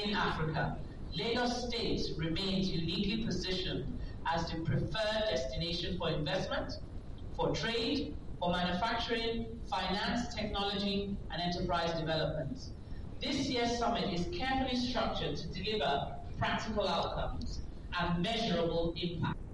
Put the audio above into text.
In Africa, Lagos State remains uniquely positioned as the preferred destination for investment, for trade, for manufacturing, finance, technology, and enterprise development. This year's summit is carefully structured to deliver practical outcomes and measurable impact.